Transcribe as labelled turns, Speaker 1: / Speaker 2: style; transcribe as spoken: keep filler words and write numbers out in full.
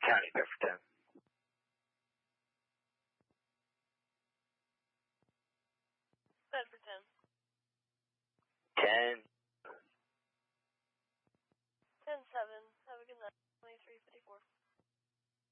Speaker 1: County, go for ten.
Speaker 2: Set for ten.
Speaker 1: ten.
Speaker 2: ten seven. Have a good night. twenty-three fifty-four.